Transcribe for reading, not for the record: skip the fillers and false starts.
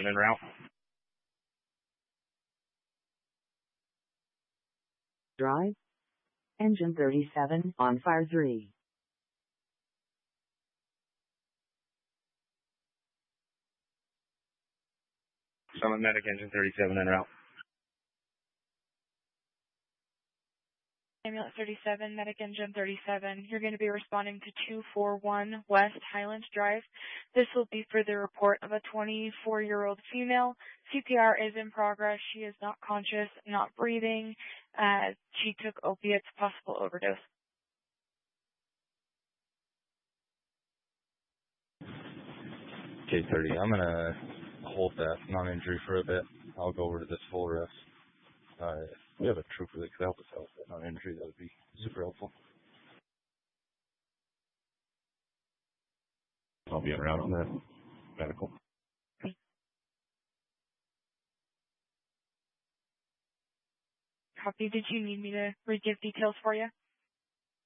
en route. Drive. Engine 37 on fire 3. Summit Medic Engine 37 en route. Ambulance 37, Medic Engine 37. You're going to be responding to 241 West Highlands Drive. This will be for the report of a 24-year-old female. CPR is in progress. She is not conscious, not breathing. She took opiates, possible overdose. K30, I'm going to hold that non-injury for a bit. I'll go over to this full rest. If we have a trooper that could help us out with that non-injury, that would be super helpful. I'll be around on the medical. Copy. Did you need me to re-give details for you?